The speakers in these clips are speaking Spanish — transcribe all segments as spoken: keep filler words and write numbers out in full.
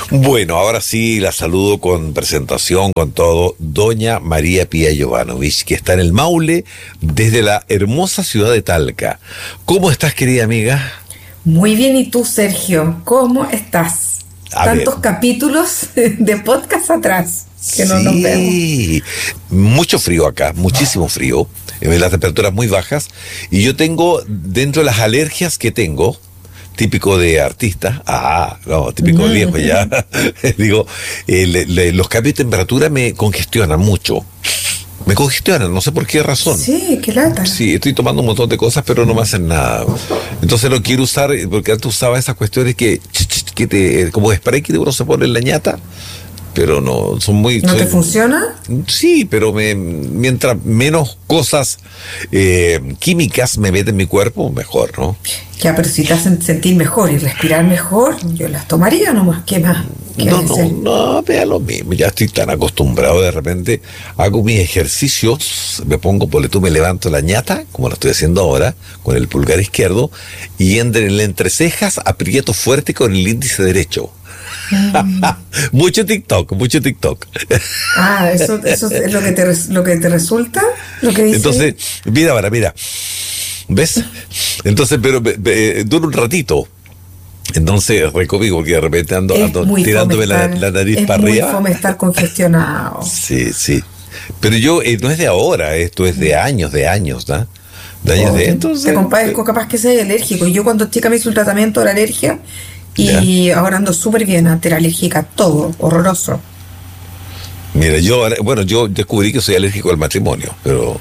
Bueno, ahora sí la saludo con presentación, con todo, doña María Pía Jovanovic, que está en el Maule desde la hermosa ciudad de Talca. ¿Cómo estás, querida amiga? Muy bien, ¿y tú, Sergio? ¿Cómo estás? A Tantos ver. capítulos de podcast atrás que Sí, no nos vemos. Mucho frío acá, muchísimo frío, eh, las temperaturas muy bajas, y yo tengo, dentro de las alergias que tengo, típico de artista, ah, no, típico de viejo ya, digo, eh, le- le- los cambios de temperatura me congestionan mucho, me congestionan, no sé por qué razón. Sí, qué lata. Sí, estoy tomando un montón de cosas, pero no me hacen nada. Entonces no quiero usar, eh, porque antes usaba esas cuestiones que, ch, ch, que te, como spray que uno se pone en la ñata, pero no, son muy... ¿No te soy- funciona? Sí, pero me, mientras menos cosas eh, químicas me meten en mi cuerpo, mejor, ¿no? Ya, pero si te hacen sentir mejor y respirar mejor, yo las tomaría nomás. ¿Qué más? ¿Qué No, vas a no, hacer? no, vea lo mismo. Ya estoy tan acostumbrado, de repente hago mis ejercicios, me pongo, por tú me levanto la ñata, como lo estoy haciendo ahora, con el pulgar izquierdo, y entre el entrecejas aprieto fuerte con el índice derecho. Mucho TikTok, mucho TikTok. Ah, eso, eso es lo que te res- lo que te resulta, lo que dice. Entonces, mira, ahora, mira. ¿Ves? Entonces, pero ve- ve, dura un ratito. Entonces, recomigo porque de repente ando, es ando muy tirándome fome la, estar- la nariz es para muy arriba. fome estar congestionado. Sí, sí. Pero yo, eh, no es de ahora, esto es de años, de años, ¿no? De años Oh, de te, entonces. te compadezco, capaz que seas alérgico. Yo cuando chica me hice un tratamiento de la alergia y ahora ando súper bien, antes era alérgica a todo, horroroso. Mira, yo, ahora- bueno, yo descubrí que soy alérgico al matrimonio, pero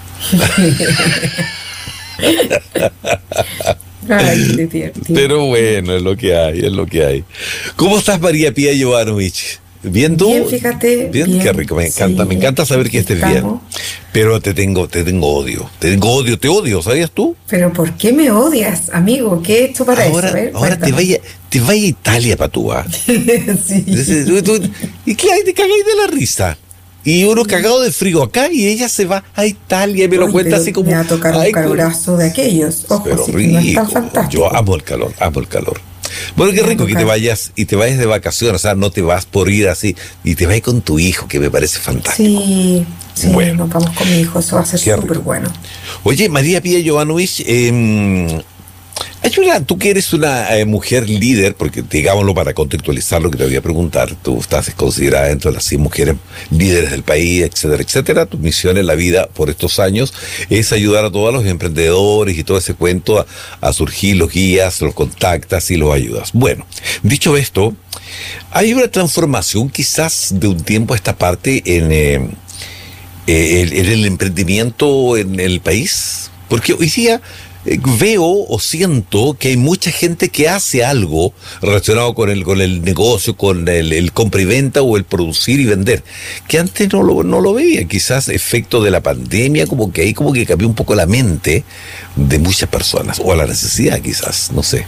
Ay, qué divertido. pero bueno, es lo que hay, es lo que hay. ¿Cómo estás, María Pía Jovanovic? ¿Bien tú? Bien, fíjate, Bien, bien, qué rico, me encanta, sí, me encanta saber que estés bien. estamos. Pero te tengo, te tengo odio, te tengo odio, te odio, ¿sabías tú? Pero ¿por qué me odias, amigo? ¿Qué he hecho para Ahora, eso? A ver, ahora te cuéntame. vaya, te vaya a Italia, patúa. Sí. ¿Y qué hay? Te cagáis de la risa. Y uno cagado de frío acá y ella se va a Italia y me lo Oye, cuenta pero así como... me va a tocar ay, un calorazo de aquellos. Ojo, pero sí, que no es tan rico. fantástico. Yo amo el calor, amo el calor. Bueno, qué Me va a rico que te tocar. vayas y te vayas de vacaciones, o sea, no te vas por ir así y te vas con tu hijo, que me parece fantástico. Sí, sí, Bueno. nos vamos con mi hijo, eso va a ser Qué rico. súper bueno. Oye, María Pía Jovanovic, eh, hay una- tú que eres una eh, mujer líder, porque digámoslo para contextualizar lo que te voy a preguntar, tú estás considerada dentro de las cien mujeres líderes del país, etcétera, etcétera. Tu misión en la vida por estos años es ayudar a todos los emprendedores y todo ese cuento a, a surgir, los guías, los contactas y los ayudas. Bueno, dicho esto, hay una transformación quizás de un tiempo a esta parte en, eh, eh, el- en el emprendimiento en el país, porque hoy día eh, veo o siento que hay mucha gente que hace algo relacionado con el con el negocio, con el, el compra y venta o el producir y vender, que antes no lo, no lo veía, quizás efecto de la pandemia, como que ahí como que cambió un poco la mente de muchas personas, o la necesidad quizás, no sé.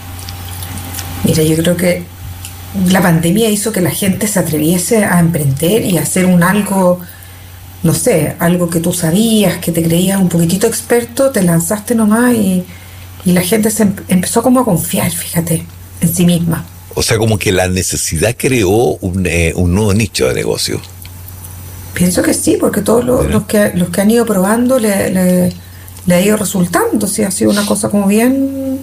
Mira, yo creo que la pandemia hizo que la gente se atreviese a emprender y a hacer un algo, no sé, algo que tú sabías, que te creías un poquitito experto, te lanzaste nomás y, y la gente se em- empezó como a confiar, fíjate, en sí misma. O sea, como que la necesidad creó un, eh, un nuevo nicho de negocio. Pienso que sí, porque todos los, Mira. los que los que han ido probando le, le, le ha ido resultando, sí, ha sido una cosa como bien...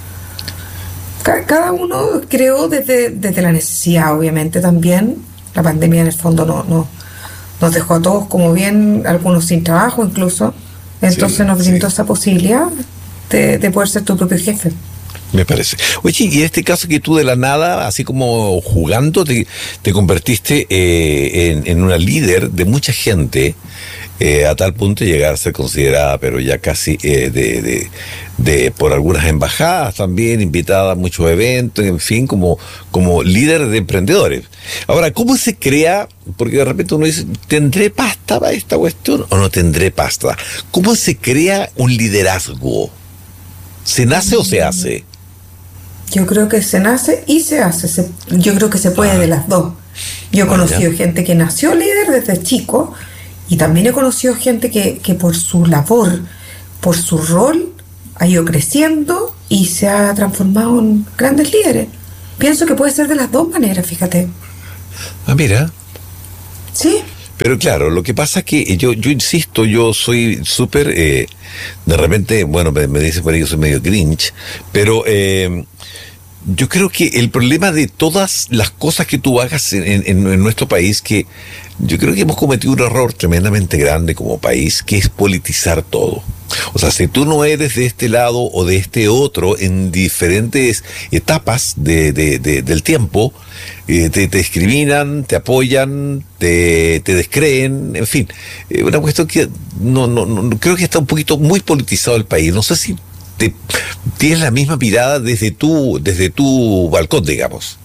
Ca- Cada uno creó desde, desde la necesidad, obviamente, también. La pandemia en el fondo no, no, nos dejó a todos como bien, algunos sin trabajo incluso. Entonces Sí, nos brindó sí. esa posibilidad de, de poder ser tu propio jefe. Me parece. Oye, y en este caso que tú de la nada, así como jugando, te, te convertiste eh, en, en una líder de mucha gente, eh, a tal punto de llegar a ser considerada, pero ya casi eh, de, de, de por algunas embajadas también, invitada a muchos eventos, en fin, como, como líder de emprendedores. Ahora, ¿cómo se crea? Porque de repente uno dice, ¿tendré pasta para esta cuestión o no tendré pasta? ¿Cómo se crea un liderazgo? ¿Se nace o se hace? Yo creo que se nace y se hace. Se- yo creo que se puede Ah. de las dos. Yo he Ah, conocido ya. gente que nació líder desde chico y también he conocido gente que, que por su labor, por su rol, ha ido creciendo y se ha transformado en grandes líderes. pienso que puede ser de las dos maneras, fíjate. Ah, mira. Sí. Pero claro, lo que pasa es que yo, yo insisto, yo soy súper, eh, de repente, bueno, me, me dicen por ahí que soy medio grinch, pero eh, yo creo que el problema de todas las cosas que tú hagas en, en, en nuestro país, que yo creo que hemos cometido un error tremendamente grande como país, que es politizar todo. O sea, si tú no eres de este lado o de este otro en diferentes etapas de, de, de, del tiempo, eh, te, te discriminan, te apoyan, te, te descreen, en fin. Eh, una cuestión que no, no, no, creo que está un poquito muy politizado el país. No sé si te, tienes la misma mirada desde tu, desde tu balcón, digamos.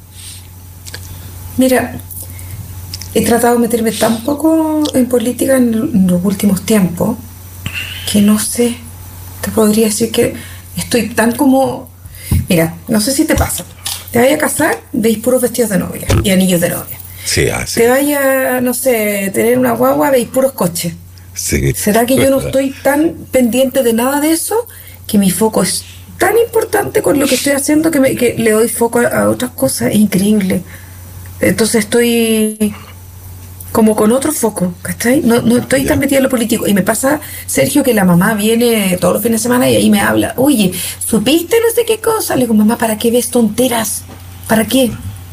Mira, he tratado de meterme tan poco en política en, en los últimos tiempos que no sé, te podría decir que estoy tan como... Mira, no sé si te pasa. Te vayas a casar, veis puros vestidos de novia y anillos de novia. Sí, ah, sí. Te vayas, no sé, tener una guagua, veis puros coches. Sí. ¿Será que yo no estoy tan pendiente de nada de eso? Que mi foco es tan importante con lo que estoy haciendo que, me, que le doy foco a, a otras cosas. Es increíble. Entonces estoy como con otro foco, ¿cachai? No, no estoy tan metida en lo político. Y me pasa, Sergio, que la mamá viene todos los fines de semana y ahí me habla. Oye, ¿supiste no sé qué cosa? Le digo, mamá, ¿para qué ves tonteras? ¿Para qué?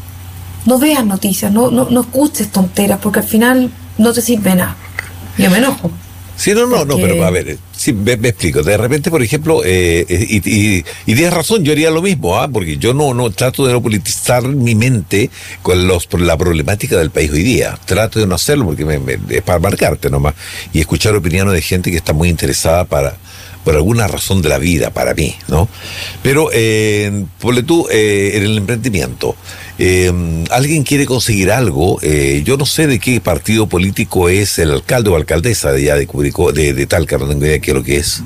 No veas noticias, no, no, no escuches tonteras, porque al final no te sirve nada. Yo me enojo. Sí, no, no, Porque... no, pero a ver, sí, me, me explico. De repente, por ejemplo, eh, y, y, y tienes razón, yo haría lo mismo, ¿ah? Porque yo no, no trato de no politizar mi mente con los, por la problemática del país hoy día. Trato de no hacerlo porque me, me, es para marcarte nomás y escuchar opiniones de gente que está muy interesada para por alguna razón de la vida, para mí, ¿no? Pero, eh, ponle tú, eh, en el emprendimiento, eh, alguien quiere conseguir algo, eh, yo no sé de qué partido político es el alcalde o alcaldesa de allá de Curicó, de, de Talca, no tengo idea de qué es lo que es.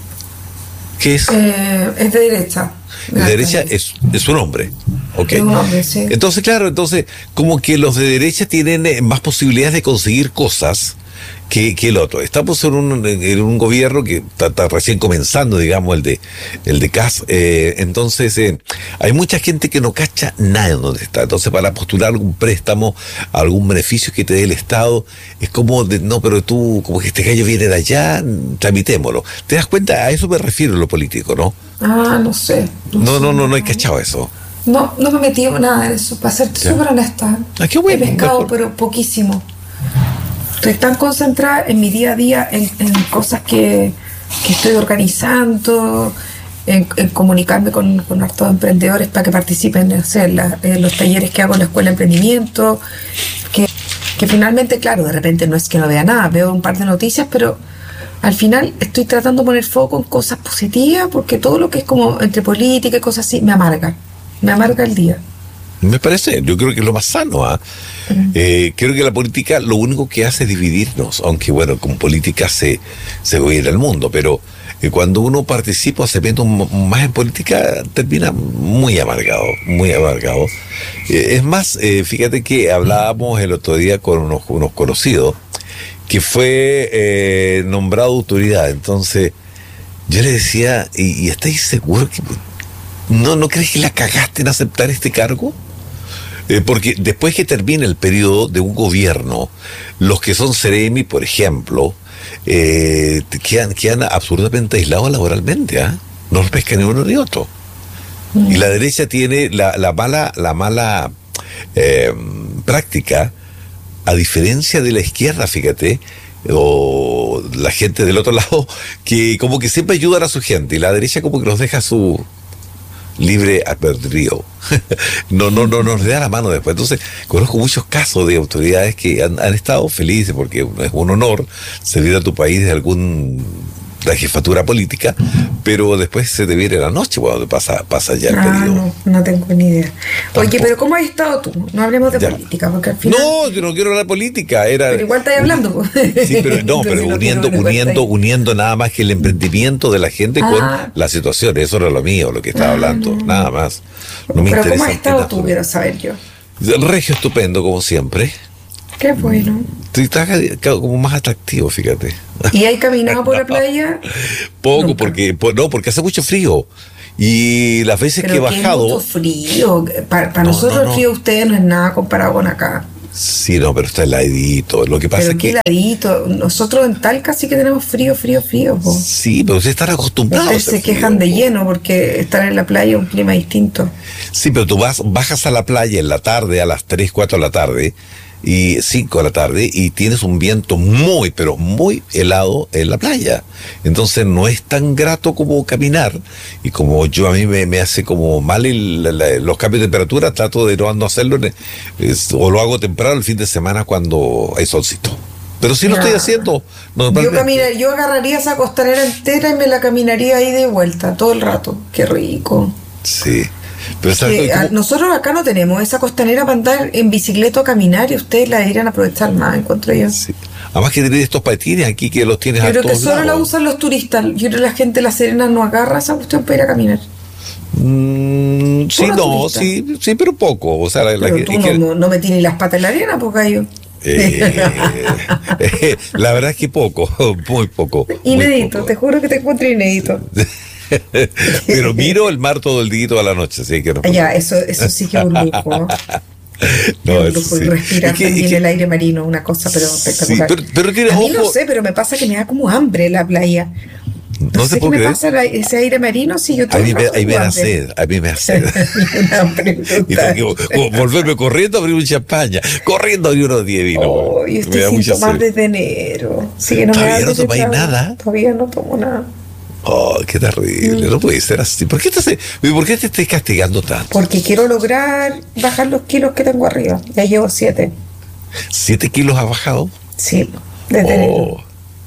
¿Qué es? Eh, es de derecha. De derecha es, es un hombre. Okay. Es un hombre, sí. Entonces, claro, entonces, como que los de derecha tienen eh, más posibilidades de conseguir cosas que, que el otro. Estamos en un, en un gobierno que está, está recién comenzando, digamos, el de el de C A S. Eh, entonces, eh, hay mucha gente que no cacha nada en donde está. Entonces, para postular algún préstamo, algún beneficio que te dé el Estado, es como, de, no, pero tú, como que este gallo viene de allá, tramitémoslo. ¿Te das cuenta? A eso me refiero en lo político, ¿no? Ah, no sé. No, no, sé, no, no, no he cachado eso. No, no me he metido nada en eso, para ser súper honesta. Ah, qué bueno. He pescado, pero poquísimo. Estoy tan concentrada en mi día a día, en, en cosas que, que estoy organizando, en, en comunicarme con, con hartos emprendedores para que participen en, hacer la, en los talleres que hago en la Escuela de Emprendimiento, que, que finalmente, claro, de repente no es que no vea nada, veo un par de noticias, pero al final estoy tratando de poner foco en cosas positivas, porque todo lo que es como entre política y cosas así me amarga, me amarga el día. Me parece, yo creo que es lo más sano, ¿ah? Uh-huh. Eh, creo que la política lo único que hace es dividirnos, aunque bueno, con política se, se gobierna el mundo, pero eh, cuando uno participa, se mete un, más en política, termina muy amargado, muy amargado. Eh, es más, eh, fíjate que hablábamos el otro día con unos, unos conocidos, que fue eh, nombrado autoridad, entonces yo le decía, ¿y, y estáis seguros que no, no crees que la cagaste en aceptar este cargo? Eh, porque después que termine el periodo de un gobierno, los que son Ceremi, por ejemplo, eh, quedan, quedan absolutamente aislados laboralmente, ¿eh? No los pesca ni uno ni otro. Mm. Y la derecha tiene la, la mala, la mala eh, práctica, a diferencia de la izquierda, fíjate, o la gente del otro lado, que como que siempre ayudan a su gente, y la derecha como que los deja su libre albedrío. no, no, no nos da la mano después. Entonces, conozco muchos casos de autoridades que han, han estado felices porque es un honor servir a tu país de algún la jefatura política, pero después se te viene la noche cuando pasa, pasa ya el ah, periodo. No, no tengo ni idea. Tampoco. Oye, pero ¿cómo has estado tú? No hablemos de ya. política, porque al final... No, yo no quiero hablar de política. Era... Pero igual estás hablando. Sí, pero no, pero uniendo, no uniendo, uniendo nada más que el emprendimiento de la gente ah. con la situación. Eso era lo mío, lo que estaba ah, hablando, no. nada más. No me pero interesa. ¿cómo has estado tú? Quiero saber yo. Regio estupendo, como siempre. Qué bueno. Estás como más atractivo, fíjate. ¿Y hay caminado por la playa? Poco, Nunca. porque no, porque hace mucho frío. Y las veces Pero que he que bajado... es mucho frío. Para, para No, nosotros no, no. el frío de ustedes no es nada comparado con acá. Sí, no, pero está heladito. Lo que pasa Pero es qué que... heladito. Nosotros en Talca sí que tenemos frío, frío, frío. Po. Sí, pero ustedes están acostumbrados a Ustedes ese se quejan frío, de po. lleno porque estar en la playa es un clima distinto. Sí, pero tú vas, bajas a la playa en la tarde, a las tres, cuatro de la tarde, y cinco de la tarde, y tienes un viento muy, pero muy helado en la playa. Entonces no es tan grato como caminar, y como yo a mí me, me hace como mal el, la, los cambios de temperatura, trato de no, no hacerlo, en, es, o lo hago temprano el fin de semana cuando hay solcito. Pero sí lo Ya. estoy haciendo. Yo, Normalmente. camina, yo agarraría esa costanera entera y me la caminaría ahí de vuelta todo el rato. Qué rico. Sí. Pero ¿sabes Que, cómo? a- nosotros acá no tenemos esa costanera para andar en bicicleta o caminar y ustedes la deberían aprovechar más, encuentro yo. Sí. Además que tienes estos patines aquí que los tienes Yo a creo que todos solo la lados. usan los turistas. Yo creo que la gente de La Serena no agarra esa cuestión para ir a caminar. Mm, sí, Pura no, turista. sí, sí, pero poco. O sea, la, la Pero que- tú es no, que- no, no metí ni las patas en la arena, pues gallo. eh, eh, la verdad es que poco, muy poco. muy Inédito, poco. te juro que te encuentro inédito. Pero miro el mar todo el día, toda la noche, así que no. Ah, ya, eso, eso sí que es un lujo. No, Es un eso lujo. sí. Y respirar Es que- también es que- el aire marino, una cosa pero Sí, espectacular. pero- pero tienes a mí no ojo- sé, pero me pasa que me da como hambre la playa. No, No sé te qué puedo me creer. pasa la- ese aire marino si yo A todo mí el me, rato a mí me tengo da hambre. sed, a mí me da sed. Un hambre Y tengo brutal. que como volverme corriendo a abrir un champaña, corriendo a abrir unos diez vinos. Oh, yo Me estoy da sin mucha tomar sed. desde enero. Sí, que no me ¿Todavía da no desde tomáis entrada. nada? Todavía no tomo nada. Oh, qué Mm. terrible, no puede ser así. ¿Por qué te, hace- ¿por qué te estás castigando tanto? Porque quiero lograr bajar los kilos que tengo arriba. Ya llevo siete. ¿Siete kilos has bajado? Sí, desde enero. Oh.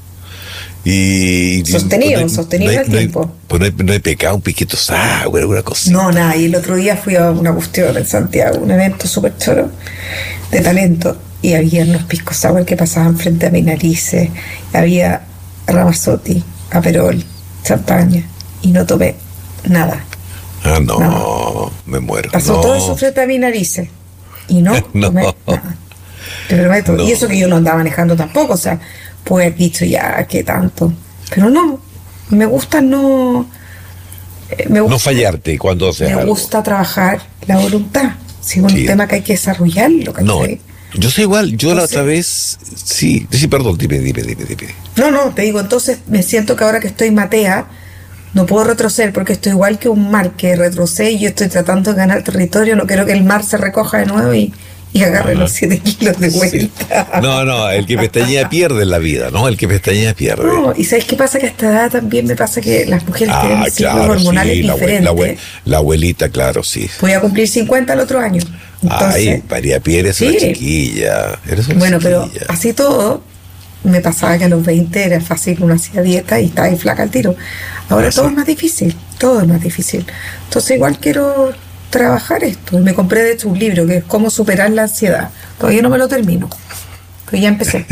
Y, y- Sostenido, no hay- sostenido no hay- en el no hay- tiempo. pues no hay, no hay pecado, un piquito sagüe, alguna cosa. No, nada. Y el otro día fui a una cuestión en Santiago, un evento súper choro de talento. Y había unos piscos sour que pasaban frente a mis narices. Había Ramazzotti, Aperol, champaña. Y no tomé nada. Ah, no, No. me muero. Pasó no. todo eso frente a mis narices. Y no, No. tomé nada. Te prometo. No. Y eso que yo no andaba manejando tampoco. O sea, puedo haber dicho ya, ¿qué tanto? Pero no. Me gusta no. eh, Me gusta, No fallarte cuando haces me algo. gusta trabajar la voluntad. Si es un Sí. tema que hay que desarrollarlo, No, ¿cachai? yo soy igual. Yo la Entonces- otra vez. Sí, sí, perdón, dime, dime, dime, dime. No, no, te digo, entonces me siento que ahora que estoy matea, no puedo retroceder porque estoy igual que un mar que retrocede y yo estoy tratando de ganar territorio, no quiero que el mar se recoja de nuevo y, y agarre Ajá. los siete kilos de Sí. vuelta. No, no, el que pestañea pierde en la vida, ¿no? El que pestañea pierde. No, y ¿sabes qué pasa? Que a esta edad también me pasa que las mujeres tienen Ah, ciclos claro, hormonales sí, la, abue- diferentes. la, abue- la abuelita, claro, sí. Voy a cumplir cincuenta el otro año. Entonces, Ay, María Pierre es una sí. chiquilla. Eres una bueno, pero chiquilla. así todo, me pasaba que a los veinte era fácil, uno hacía dieta y estaba ahí flaca al tiro. Ahora Ah, todo sí. es más difícil, todo es más difícil. Entonces igual quiero trabajar esto. Me compré de hecho un libro que es Cómo superar la ansiedad. Todavía no me lo termino, pero ya empecé.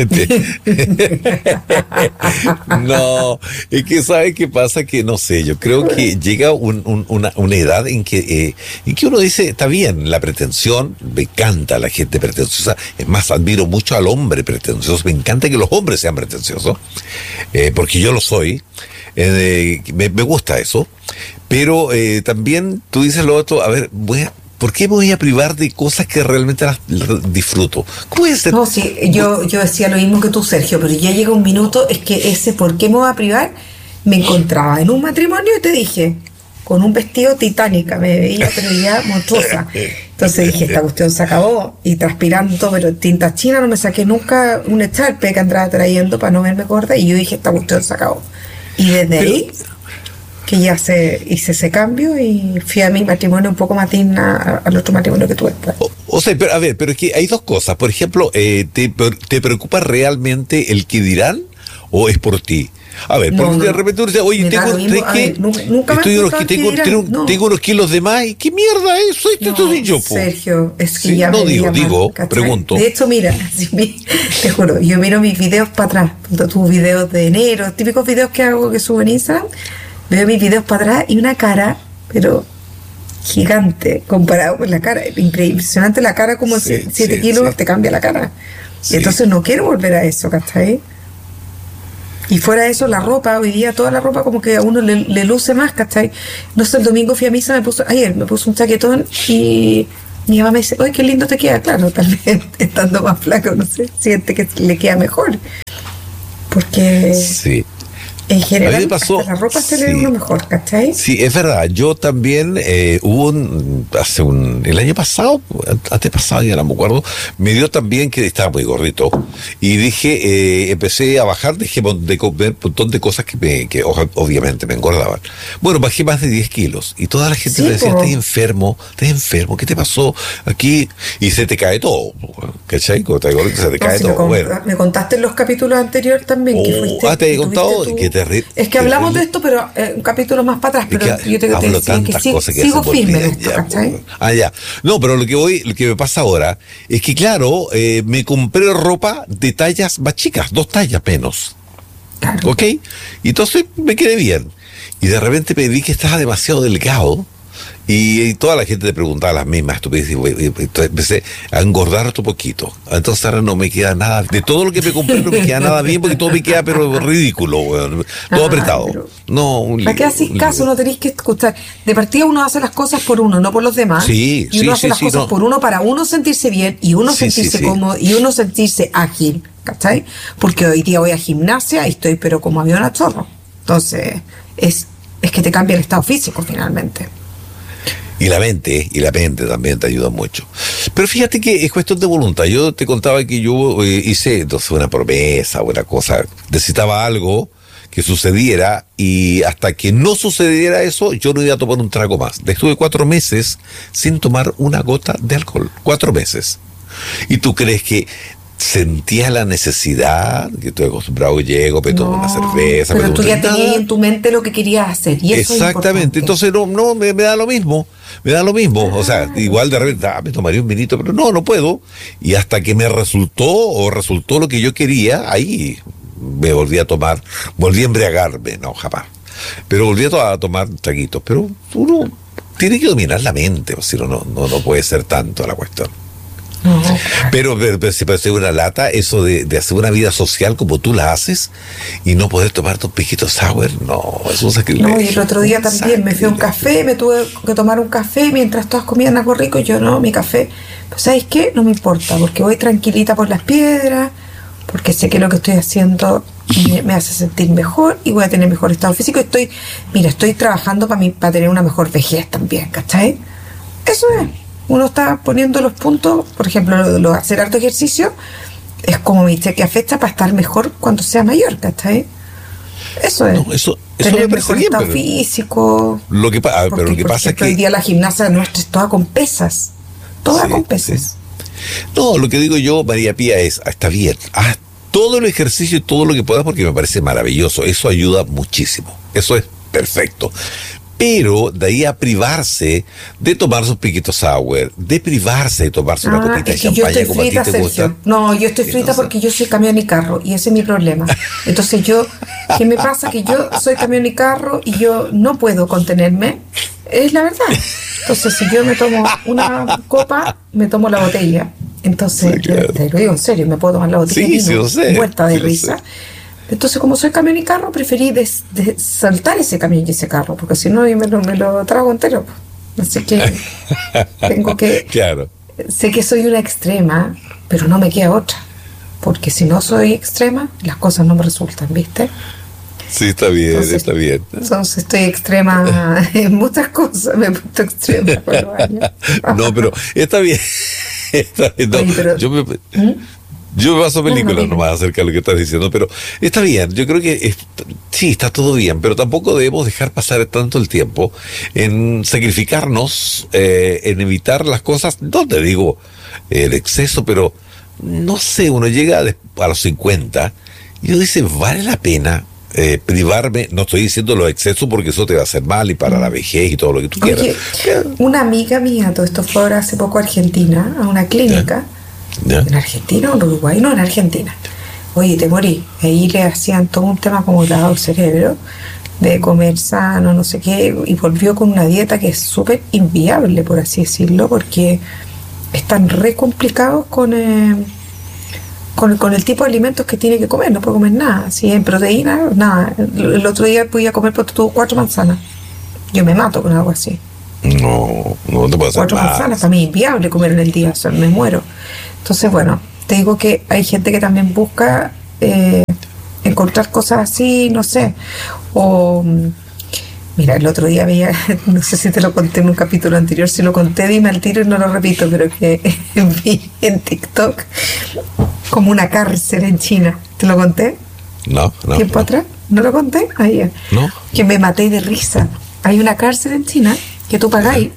No, es que ¿sabes qué pasa? Que no sé, yo creo que llega un- un- una, una edad en que, eh, en que uno dice, está bien, la pretensión, me encanta la gente pretenciosa, es más, admiro mucho al hombre pretencioso, me encanta que los hombres sean pretenciosos, eh, porque yo lo soy, eh, me, me gusta eso, pero eh, también tú dices lo otro, a ver, voy a, ¿por qué me voy a privar de cosas que realmente las, las disfruto? ¿Cómo es? No, sí, yo, yo decía lo mismo que tú, Sergio, pero ya llega un minuto, es que ese ¿por qué me voy a privar? Me encontraba en un matrimonio y te dije, con un vestido titánica, me veía pero ya monstruosa. Entonces dije, esta cuestión se acabó, y transpirando, pero en tinta china no me saqué nunca un echarpe que andaba trayendo para no verme gorda, y yo dije, esta cuestión se acabó. Y desde Pero- ahí, que ya se hice ese cambio y fui a mi matrimonio un poco más digna a- al otro matrimonio que tuve después. O, o sea, pero, a ver, pero es que hay dos cosas. Por ejemplo, eh, ¿te, ¿te preocupa realmente el que dirán o es por ti? A ver, No, porque no, de no. repente uno dice, oye, Me da tengo, lo mismo. ¿sabes A qué? ver, nu- nunca me Estoy ha unos, importado que el tengo, que dirán, tengo, no. tengo unos kilos de más. ¿Y qué mierda es eso? Esto No, soy yo, po. Sergio, es que Sí, ya no me digo, veía mal, digo, ¿cachai? pregunto. De hecho, mira, si mi- te juro, yo miro mis videos para atrás, tus videos de enero, típicos videos que hago que subo en Instagram, veo mis videos para atrás y una cara, pero gigante, comparado con la cara, impresionante la cara, como Sí, siete sí, kilos sí. te cambia la cara. Sí. Entonces no quiero volver a eso, ¿cachai? Y fuera de eso, la ropa, hoy día toda la ropa como que a uno le, le luce más, ¿cachai? No sé, el domingo fui a misa, me puso, ayer me puso un chaquetón y mi mamá me dice, oye, qué lindo te queda. Claro, tal vez estando más flaco, no sé, siente que le queda mejor. Porque... Sí. En general, pasó, hasta la ropa se sí, le ve uno mejor, ¿cachai? Sí, es verdad. Yo también, eh, hubo un, hace un, el año pasado, antes pasado, ya no me acuerdo, me dio también que estaba muy gordito. Y dije, eh, empecé a bajar, dejé de comer un montón de cosas que, me, que obviamente me engordaban. Bueno, bajé más de diez kilos. Y toda la gente Sí, me decía, po. estás enfermo, estás enfermo, ¿qué te pasó aquí? Y se te cae todo, ¿cachai? Cuando estás gordito se te No, cae si todo. me, con- Bueno. me contaste en los capítulos anteriores también que Oh, fuiste. ah, te he que contado tuviste tu- que te ri- Es que te hablamos ri- de esto, pero eh, un capítulo más para atrás. Es Pero que yo te, te hablo decía que tantas sí, cosas que sigo se me firme en olvidan esto, ya, ¿cachai? pues. Ah, ya. No, pero lo que voy, lo que me pasa ahora es que, claro, eh, me compré ropa de tallas más chicas, dos tallas menos. Claro. ¿Ok? Y entonces me quedé bien. Y de repente me vi que estaba demasiado delgado. Y, y toda la gente te preguntaba las mismas estupideces. Y, y, y, entonces empecé a engordar otro poquito. Entonces ahora no me queda nada. De todo lo que me compré no me queda nada bien porque todo me queda pero ridículo, weón. Todo Ah, apretado. pero- No, un ¿Para qué lío, haces un caso? lío. No tenéis que escuchar. De partida uno hace las cosas por uno, no por los demás. Sí, y uno sí, hace sí, las sí, cosas no. por uno para uno sentirse bien y uno Sí, sentirse sí, sí. cómodo y uno sentirse ágil, ¿cachai? Porque hoy día voy a gimnasia y estoy pero como avión a chorro. Entonces, es, es que te cambia el estado físico finalmente. Y la mente, y la mente también te ayuda mucho. Pero fíjate que es cuestión de voluntad. Yo te contaba que yo eh, hice entonces una promesa, una cosa, necesitaba algo que sucediera y hasta que no sucediera eso, yo no iba a tomar un trago más. Estuve cuatro meses sin tomar una gota de alcohol. Cuatro meses. ¿Y tú crees que sentía la necesidad? Que estoy acostumbrado, llego, me tomo No, una cerveza, pero me tú tomo ya nada. tenías en tu mente lo que querías hacer y eso Exactamente, es entonces no, no me, me da lo mismo, me da lo mismo, o sea, igual de repente, ah, me tomaría un vinito, pero no, no puedo, y hasta que me resultó o resultó lo que yo quería, ahí me volví a tomar, volví a embriagarme, no, jamás, pero volví a, to- a tomar traguitos, pero uno tiene que dominar la mente, o si no, no, no no puede ser tanto la cuestión. No, Pero, pero, pero se parece una lata eso de, de hacer una vida social como tú la haces y no poder tomarte un piquito sour, no, es un sacrilegio. no, y el otro día también me fui a un café, me tuve que tomar un café mientras todas comían algo rico y yo no, mi café. Pues ¿sabes qué? No me importa, porque voy tranquilita por las piedras, porque sé que lo que estoy haciendo me, me hace sentir mejor y voy a tener mejor estado físico. Estoy, mira, estoy trabajando para mí, para tener una mejor vejez también, ¿cachai? Eso es. Uno está poniendo los puntos, por ejemplo, lo, lo de hacer harto ejercicio, es como mi cheque a fecha para estar mejor cuando sea mayor, ¿cachai? Eso es. No, eso, eso Tener me parece mejor bien, estado pero físico. lo que, pa- ah, Porque, pero lo que por pasa es ejemplo, que... hoy día la gimnasia nuestra es toda con pesas. Toda Sí, con pesas. sí. No, lo que digo yo, María Pía, es, ah, está bien, haz todo el ejercicio y todo lo que puedas porque me parece maravilloso, eso ayuda muchísimo, eso es perfecto. Pero de ahí a privarse de tomar sus piquitos sour, de privarse de tomarse una Ah, copita de es que yo champaña estoy como a ti frita, te Sergio. gusta. No, yo estoy frita Entonces- porque yo soy camión y carro y ese es mi problema. Entonces yo, ¿qué me pasa? Que yo soy camión y carro y yo no puedo contenerme. Es la verdad. Entonces si yo me tomo una copa, me tomo la botella. Entonces, Sí, claro. te lo digo en serio, me puedo tomar la botella Sí, de sí vino, lo sé, muerta de sí lo risa. sé. Entonces, como soy camión y carro, preferí des- des- saltar ese camión y ese carro, porque si no, yo me lo, me lo trago entero. Así que tengo que... Claro. Sé que soy una extrema, pero no me queda otra. Porque si no soy extrema, las cosas no me resultan, ¿viste? Sí, está bien, Entonces- está bien. Entonces estoy extrema en muchas cosas, me he puesto extrema con los años. No, pero está bien. Está bien, no, Oye, pero- yo me... ¿Mm? Yo me paso No, no, películas dime. nomás acerca de lo que estás diciendo, pero está bien, yo creo que es- sí, está todo bien, pero tampoco debemos dejar pasar tanto el tiempo en sacrificarnos, eh, en evitar las cosas, no te digo el exceso, pero no sé, uno llega de- a los cincuenta y uno dice, vale la pena eh, privarme, no estoy diciendo los excesos porque eso te va a hacer mal y para la vejez y todo lo que tú quieras. Oye, una amiga mía, todo esto fue ahora hace poco a Argentina, a una clínica. ¿Ya? ¿En Argentina o en Uruguay? No, en Argentina. Oye, te morí. Ahí le hacían todo un tema como lavado el cerebro, de comer sano, no sé qué, y volvió con una dieta que es súper inviable, por así decirlo, porque están re complicados con, eh, con, con el tipo de alimentos que tiene que comer, no puede comer nada. Si en proteína, nada. El, el otro día podía comer por todo cuatro manzanas. Yo me mato con algo así. No, no te puedo hacer Cuatro más. manzanas, para mí es inviable comer en el día, o sea, me muero. Entonces, bueno, te digo que hay gente que también busca eh, encontrar cosas así, no sé. O, mira, el otro día veía, no sé si te lo conté en un capítulo anterior, si lo conté, dime al tiro y no lo repito, pero que vi en TikTok como una cárcel en China. ¿Te lo conté? No, no. ¿Tiempo no. atrás? ¿No lo conté? Ahí. No. Que me maté de risa. Hay una cárcel en China que tú pagáis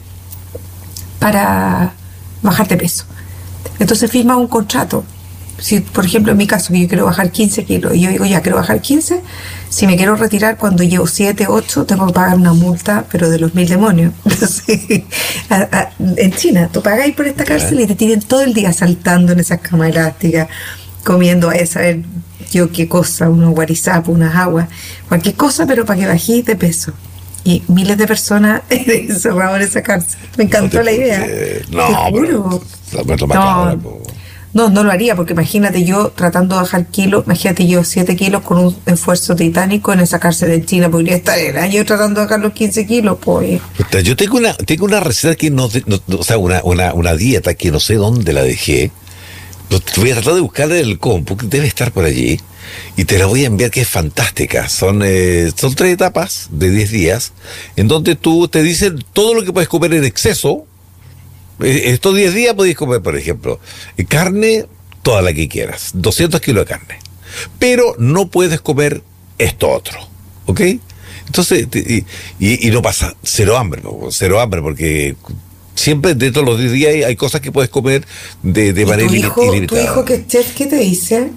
para bajar de peso. Entonces firmas un contrato. Si, por ejemplo, en mi caso, que yo quiero bajar quince kilos, y yo digo, ya, quiero bajar quince, si me quiero retirar cuando llevo siete, ocho, tengo que pagar una multa, pero de los mil demonios. Entonces, a, a, en China, tú pagáis por esta cárcel y te tienen todo el día saltando en esas camas elásticas, comiendo, a saber yo qué cosa, unos guarizapos, unas aguas, cualquier cosa, pero para que bajéis de peso. Y miles de personas encerradas en esa cárcel. Me encantó No te la idea. puede- Te No, juro. pero, pero, No. No, no lo haría, porque imagínate yo tratando de bajar kilos, imagínate yo siete kilos con un esfuerzo titánico en esa cárcel en China, podría estar el año tratando de bajar los quince kilos, pues. Yo tengo una, tengo una receta que no, no- o sea, una, una, una dieta que no sé dónde la dejé. Pero voy a tratar de buscarla en el compu, que debe estar por allí, y te la voy a enviar, que es fantástica. Son, eh, son tres etapas de diez días, en donde tú te dicen todo lo que puedes comer en exceso. Eh, Estos diez días podéis comer, por ejemplo, eh, carne, toda la que quieras, doscientos kilos de carne. Pero no puedes comer esto otro, ¿ok? Entonces, te- y, y- y no pasa cero hambre, po, cero hambre, porque siempre dentro de los diez días hay, hay cosas que puedes comer de, de ¿Y manera tu ili- hijo, tu ilimitada. hijo que es chef, qué te dice?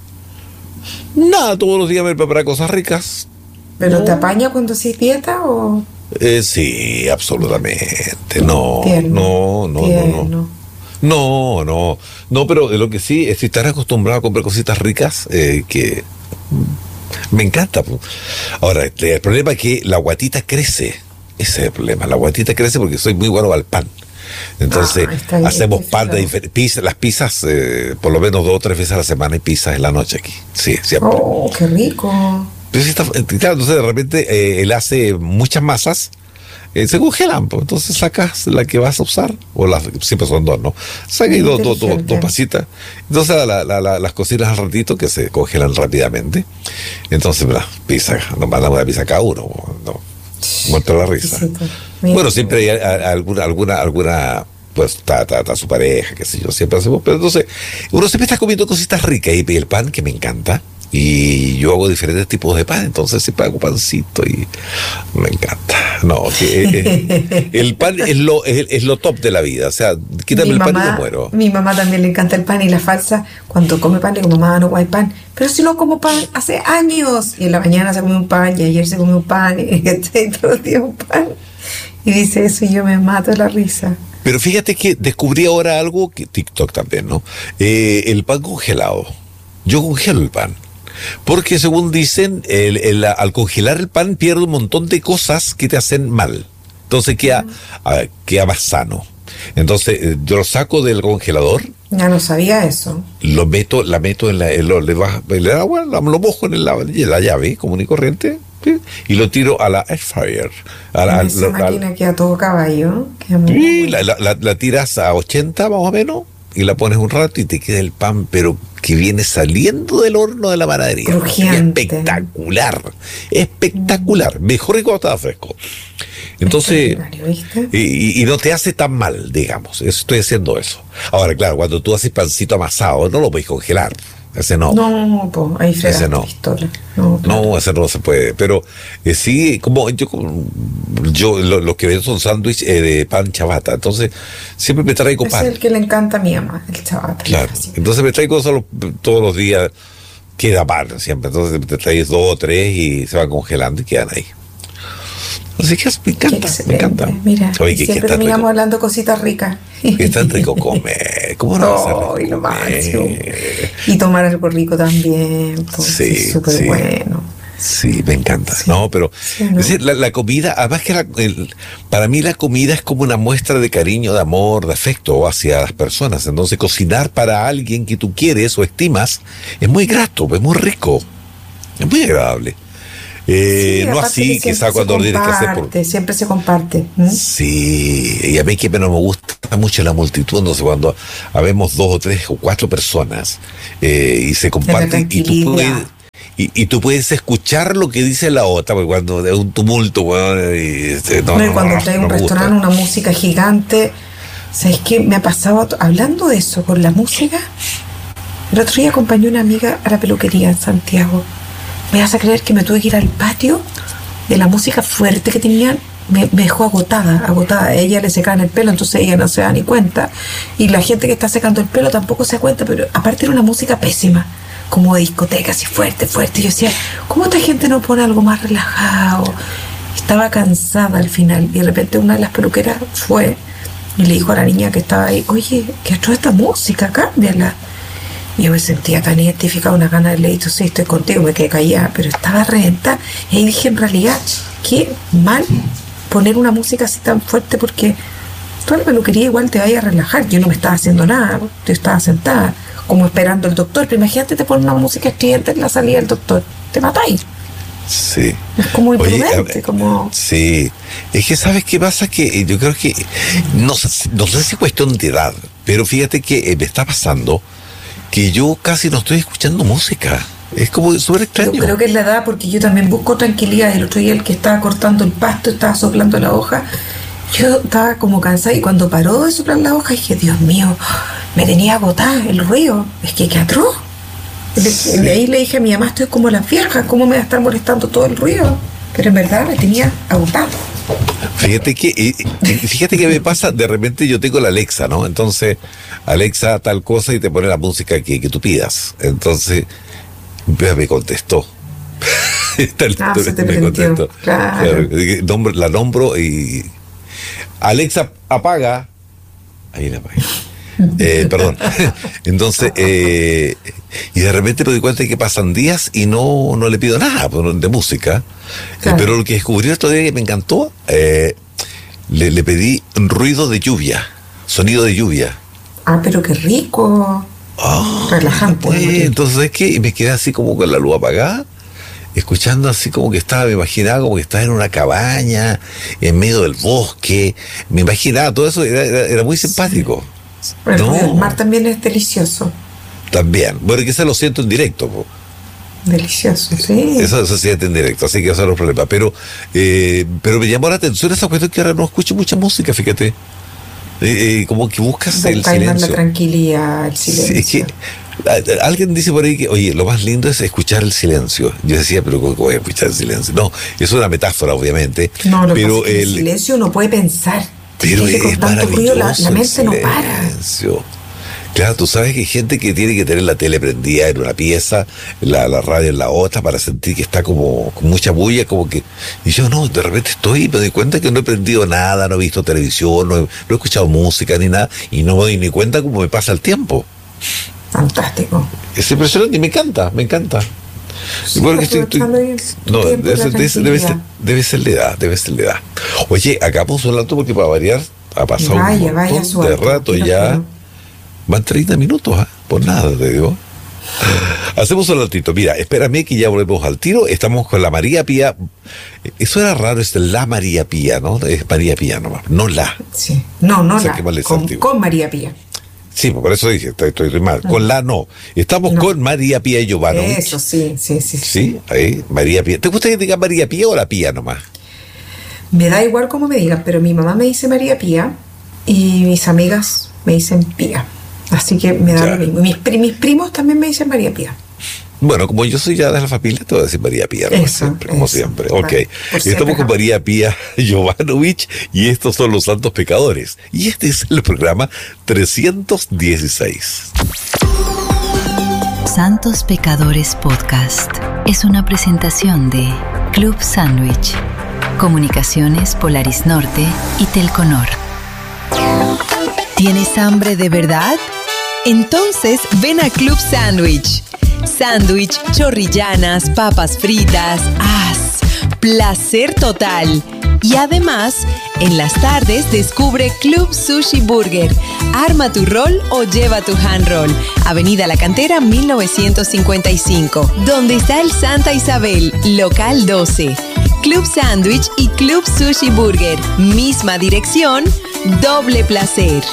Nada, todos los días me prepara cosas ricas. ¿Pero No. te apaña cuando haces dieta o...? Eh, sí, absolutamente. No, Tierno, no, no, no, tierno. no. No, no, no, pero lo que sí es estar acostumbrado a comprar cositas ricas eh, que mm, me encanta. Po. Ahora, este, el problema es que la guatita crece. Ese es el problema. La guatita crece porque soy muy bueno al pan. Entonces, Ah, está bien, hacemos está pan de bien. diferentes pizzas. Las pizzas, eh, por lo menos dos o tres veces a la semana, hay pizzas en la noche aquí. Sí, siempre. Oh, qué rico. Pero sí está- claro, entonces de repente eh, él hace muchas masas, eh, se congelan, pues, entonces sacas la que vas a usar, o las, siempre son dos, ¿no? Sacas dos, dos, dos, Inteligente. dos pasitas, entonces la, la, la- las cocinas al ratito que se congelan rápidamente, entonces, mira, pizza, nos mandamos una pizza cada uno, no, muerto la risa. Exquisito. Mira. Bueno, siempre hay a- a- alguna, alguna, alguna, pues está, está, está su pareja, qué sé yo, siempre hacemos, pero entonces uno siempre está comiendo cositas ricas y el pan que me encanta. Y yo hago diferentes tipos de pan, entonces siempre hago pancito y me encanta. No, que, eh, el pan es lo, es, es lo top de la vida, o sea, quítame Mi el pan y mamá, me muero. mi mamá también le encanta el pan y la falsa, cuando come pan le digo, mamá, no hay pan, pero si no como pan hace años, y en la mañana se come un pan y ayer se come un pan y, y todo el día un pan, y dice eso y yo me mato de la risa. Pero fíjate que descubrí ahora algo, que TikTok también, ¿no? Eh, el pan congelado. Yo congelo el pan. Porque según dicen, el, el- al congelar el pan pierde un montón de cosas que te hacen mal. Entonces queda, ah, queda más sano. Entonces eh, yo lo saco del congelador, Ya no sabía eso. lo meto, la meto en, la, en lo- le baja- en el agua, la- lo mojo en el, la, en la llave común y corriente, ¿sí? Y lo tiro a la air fryer. A la, En esa lo- a- máquina queda todo caballo. Queda muy sí, bueno. la, la- la- la tiras a ochenta más o menos y la pones un rato y te queda el pan, pero que viene saliendo del horno de la panadería. Crujiente. Espectacular, espectacular, mejor que cuando estaba fresco. Entonces, Extraordinario, ¿viste? y, y- y no te hace tan mal, digamos. Eso, estoy haciendo eso. Ahora, claro, cuando tú haces pancito amasado, no lo puedes congelar. Ese no. No, pues ahí fregaste Ese no. pistola. No, claro. No, ese no se puede. Pero eh, sí, como yo, como- yo lo, lo que veo son sándwiches eh, de pan chabata. Entonces, siempre me traigo Ese pan. es el que le encanta a mi mamá, el chaval. Claro. Entonces me traigo solo, todos los días, queda pan siempre. Entonces te traes dos o tres y se van congelando y quedan ahí. Así que me encanta, me encanta. Mira, Oye, que, que siempre tan terminamos rico, hablando cositas ricas. que tan rico comer. ¿Cómo no va a ser rico Ay, lo máximo. comer? Y tomar algo rico también. Pues, Sí, es súper sí. bueno. Sí, me encanta. Sí. No, pero Sí, ¿no? es decir, la, la comida, además que la- el- para mí la comida es como una muestra de cariño, de amor, de afecto hacia las personas. Entonces, cocinar para alguien que tú quieres o estimas es muy grato, es muy rico, es muy agradable. Eh, Sí, no aparte así, que siempre quizá se cuando lo tienes que hacer por... comparte, siempre se comparte. ¿Mm? Sí, y a mí que no me gusta mucho la multitud, entonces cuando habemos dos o tres o cuatro personas eh, y se comparten y tú puedes... tranquilidad. Y, y tú puedes escuchar lo que dice la otra, porque cuando es un tumulto, bueno, y, este, no, No, y no, cuando no, trae no un me gusta. restaurante, una música gigante, ¿sabes qué? Me ha pasado, to- hablando de eso, con la música, el otro día acompañé a una amiga a la peluquería en Santiago. Me vas a creer que me tuve que ir al patio de la música fuerte que tenían, me, me dejó agotada, agotada. A ella le secaban el pelo, entonces ella no se da ni cuenta. Y la gente que está secando el pelo tampoco se da cuenta, pero aparte era una música pésima, como de discoteca, así fuerte, fuerte. Y yo decía, ¿cómo esta gente no pone algo más relajado? Estaba cansada al final, y de repente una de las peluqueras fue y le dijo a la niña que estaba ahí, oye, ¿qué es toda esta música? Cámbiala. Y yo me sentía tan identificada, una gana de leer, sí, estoy contigo, me quedé callada, pero estaba reventada. Y ahí dije, en realidad, qué mal poner una música así tan fuerte, porque toda la peluquería igual te vaya a relajar. Yo no me estaba haciendo nada, yo estaba sentada, como esperando al doctor, pero imagínate te ponen una música estridente en la salida del doctor, te matáis. Sí. Es como Oye, imprudente, a- como... Sí, es que ¿sabes qué pasa? Que eh, yo creo que, no, sé si- no sé si es cuestión de edad, pero fíjate que eh, me está pasando que yo casi no estoy escuchando música. Es como súper Yo extraño. creo que es la edad, porque yo también busco tranquilidad. El otro día el que estaba cortando el pasto, estaba soplando la hoja, yo estaba como cansada, y cuando paró de soplar la hoja dije, Dios mío, me tenía agotada el ruido, es que qué atroz. De, Sí. de ahí le dije a mi mamá, estoy como las viejas, ¿cómo me va a estar molestando todo el ruido? Pero en verdad me tenía agotada. Fíjate que, eh, eh, fíjate que me pasa, de repente yo tengo la Alexa, ¿no? Entonces, Alexa tal cosa y te pone la música que, que tú pidas. Entonces, pues, me contestó. Esta Ah, lectura se te me prendió, contestó. claro. Claro, nombro- la nombro y Alexa apaga. Ahí la apagué. Eh, perdón. Entonces, eh, y de repente me doy cuenta de que pasan días y no, no le pido nada pues, de música. Claro. Eh, pero lo que descubrí el otro día que me encantó, eh, le, le pedí ruido de lluvia, sonido de lluvia. Ah, pero qué rico. Ah, Relajante, pues, ¿no? entonces es que me quedé así como con la luz apagada, escuchando así como que estaba, me imaginaba como que estaba en una cabaña, en medio del bosque, me imaginaba todo eso, era, era, era muy simpático. El No. ruido del mar también es delicioso. También, bueno, que se lo siento en directo, po. Delicioso, sí. Eso se siente en directo, así que eso no es problema. Pero, eh, pero me llamó la atención esa cuestión que ahora no escucho mucha música, fíjate. Eh, eh, como que buscas el Buscáis más la silencio. tranquilidad, el Sí, silencio. es que a- a- alguien dice por ahí que, oye, lo más lindo es escuchar el silencio. Yo decía, pero ¿cómo voy a escuchar el silencio? No, es una metáfora, obviamente. No, lo que pero pasa es que el el, silencio no puede pensar. pero Es que con es tanto ruido la, maravilloso la el mente no para. silencio. Claro, tú sabes que hay gente que tiene que tener la tele prendida en una pieza, la, la radio en la otra, para sentir que está como con mucha bulla, como que... Y yo no, de repente estoy y me doy cuenta que no he prendido nada, no he visto televisión, no he, no he escuchado música ni nada, y no me doy ni cuenta cómo me pasa el tiempo. Fantástico. Es impresionante y me encanta, me encanta. Sí, Igual que estoy- estoy- aprovechando ahí el no, tiempo y debe la ser, debe, ser, debe ser- tranquilidad. debe ser la edad, debe ser la edad. Oye, hagamos un alto porque para variar ha pasado Vaya, un vaya, montón su de alto, rato quiero ya. que- Van treinta minutos, ¿ah? Por nada, te digo. Hacemos un altito. Mira, espérame que ya volvemos al tiro. Estamos con la María Pía. Eso era raro, es la María Pía, ¿no? Es María Pía nomás, no la. Sí. No, no, O sea, la, qué mal es con, antiguo. con María Pía. Sí, por eso dije, estoy, estoy mal. Con la no. Estamos No. con María Pía Jovanovic. Eso, sí, sí, sí, sí. Sí, ahí, María Pía. ¿Te gusta que diga María Pía o la Pía nomás? Me da igual como me digan, pero mi mamá me dice María Pía y mis amigas me dicen Pía. Así que me da Ya. lo mismo. Mis, pri- mis primos también me dicen María Pía. Bueno, como yo soy ya de la familia, te voy a decir María Pía, como Eso, siempre, como eso. siempre. Claro, Ok. por si Estamos con acaso. María Pía Jovanovic y estos son los Santos Pecadores. Y este es el programa trescientos dieciséis. Santos Pecadores Podcast es una presentación de Club Sandwich, Comunicaciones Polaris Norte y Telconor. ¿Tienes hambre de verdad? Entonces ven a Club Sandwich. sándwich, chorrillanas, papas fritas. ¡As! ¡Placer total! Y además, en las tardes descubre Club Sushi Burger. Arma tu rol o lleva tu hand roll. Avenida La Cantera mil novecientos cincuenta y cinco, donde está el Santa Isabel, local doce. Club Sandwich y Club Sushi Burger. Misma dirección, doble placer.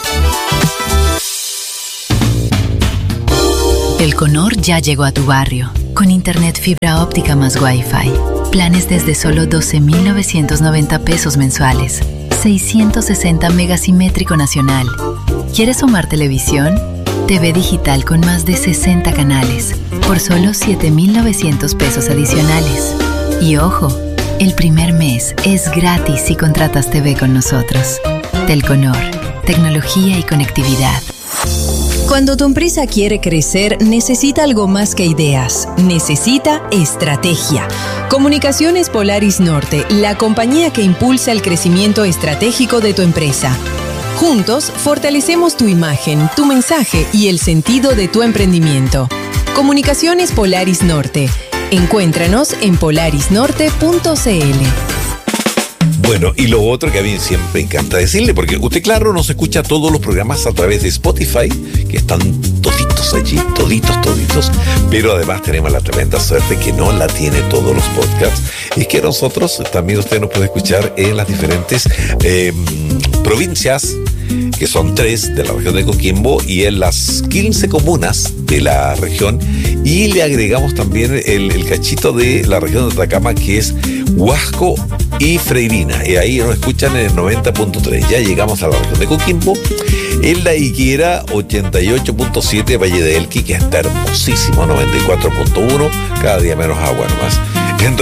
Telconor ya llegó a tu barrio, con internet fibra óptica más Wi-Fi. Planes desde solo doce mil novecientos noventa pesos mensuales. seiscientos sesenta megas simétrico nacional. ¿Quieres sumar televisión? T V digital con más de sesenta canales, por solo siete mil novecientos pesos adicionales. Y ojo, el primer mes es gratis si contratas T V con nosotros. Telconor, tecnología y conectividad. Cuando tu empresa quiere crecer, necesita algo más que ideas. Necesita estrategia. Comunicaciones Polaris Norte, la compañía que impulsa el crecimiento estratégico de tu empresa. Juntos, fortalecemos tu imagen, tu mensaje y el sentido de tu emprendimiento. Comunicaciones Polaris Norte. Encuéntranos en polaris norte punto c l. Bueno, y lo otro que a mí siempre encanta decirle, porque usted, claro, nos escucha todos los programas a través de Spotify, que están toditos allí, toditos, toditos, pero además tenemos la tremenda suerte que no la tiene todos los podcasts, y que nosotros, también usted nos puede escuchar en las diferentes eh, provincias, que son tres de la región de Coquimbo, y en las quince comunas de la región, y le agregamos también el, el cachito de la región de Atacama, que es Huasco y Freirina, y ahí nos escuchan en el noventa punto tres. Ya llegamos a la región de Coquimbo, en la Higuera ochenta y ocho punto siete, Valle de Elqui, que está hermosísimo, noventa y cuatro punto uno, cada día menos agua nomás.